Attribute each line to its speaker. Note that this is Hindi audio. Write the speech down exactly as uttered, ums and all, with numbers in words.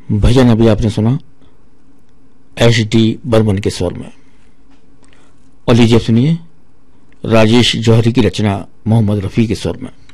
Speaker 1: भजन अभी आपने सुना एच डी बर्मन के स्वर में। और लीजिए सुनिए राजेश जौहरी की रचना मोहम्मद रफी के स्वर में।